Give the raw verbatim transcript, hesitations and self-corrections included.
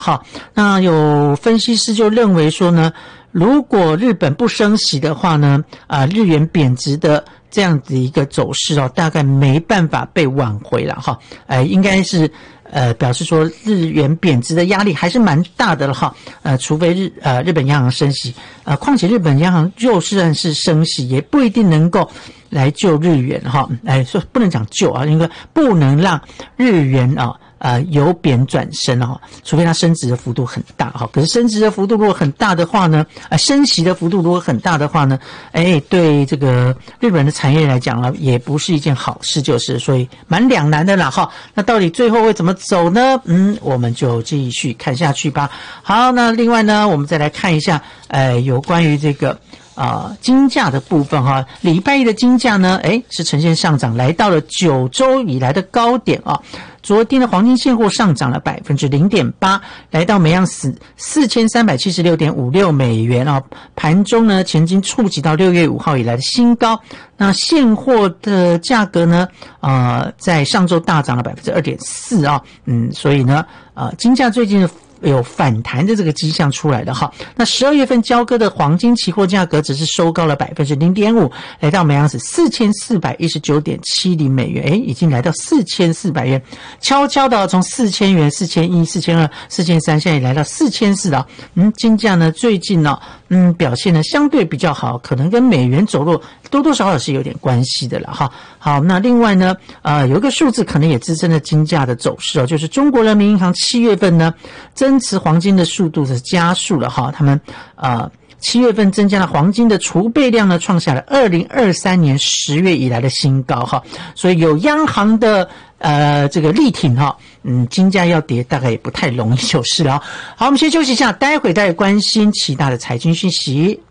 好，那有分析师就认为说呢，如果日本不升息的话呢，啊，日元贬值的这样子一个走势哦，大概没办法被挽回了哈，呃，应该是呃表示说日元贬值的压力还是蛮大的了哈，呃，除非日呃日本央行升息，呃，况且日本央行就算是升息，也不一定能够来救日元哈，哎，说不能讲救啊，应该不能让日元啊。呃，由贬转升哦，除非它升值的幅度很大哈。可是升值的幅度如果很大的话呢，呃，升息的幅度如果很大的话呢，哎，对这个日本的产业来讲呢，也不是一件好事，就是所以蛮两难的啦哈。那到底最后会怎么走呢？嗯，我们就继续看下去吧。好，那另外呢，我们再来看一下，呃，有关于这个。啊、呃，金价的部分哈，礼拜一的金价呢，诶，是呈现上涨，来到了九周以来的高点啊。昨天的黄金现货上涨了百分之零点八，来到每盎司四千三百七十六点五六美元啊。盘中呢，前金触及到六月五号以来的新高。那现货的价格呢，呃，在上周大涨了百分之二点四啊。嗯，所以呢，呃，金价最近的。有反弹的这个迹象出来的哈，那十二月份交割的黄金期货价格只是收高了百分之零点五，来到每盎司四千四百一十九点七零美元，诶，已经来到四千四百元，悄悄的从四千元、四千一、四千二、四千三，现在也来到四千四了。嗯，金价呢最近呢，嗯，表现呢相对比较好，可能跟美元走弱多多少少是有点关系的了哈。好，那另外呢，呃，有一个数字可能也支撑了金价的走势哦，就是中国人民银行七月份呢增持黄金的速度是加速了哈，他们呃七月份增加了黄金的储备量呢，创下了二零二三年十月以来的新高哈，所以有央行的呃这个力挺哈，嗯，金价要跌大概也不太容易就是了。好，我们先休息一下，待会再关心其他的财经讯息。